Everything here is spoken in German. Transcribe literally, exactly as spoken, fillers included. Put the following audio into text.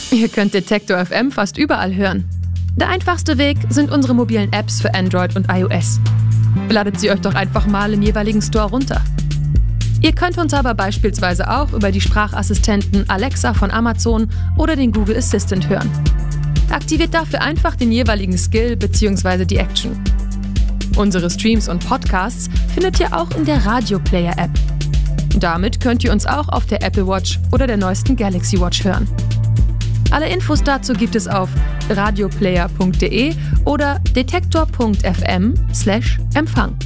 Ihr könnt Detektor F M fast überall hören. Der einfachste Weg sind unsere mobilen Apps für Android und iOS. Ladet sie euch doch einfach mal im jeweiligen Store runter. Ihr könnt uns aber beispielsweise auch über die Sprachassistenten Alexa von Amazon oder den Google Assistant hören. Aktiviert dafür einfach den jeweiligen Skill bzw. die Action. Unsere Streams und Podcasts findet ihr auch in der Radio Player App. Damit könnt ihr uns auch auf der Apple Watch oder der neuesten Galaxy Watch hören. Alle Infos dazu gibt es auf radioplayer punkt de oder detektor punkt f m slash Empfang.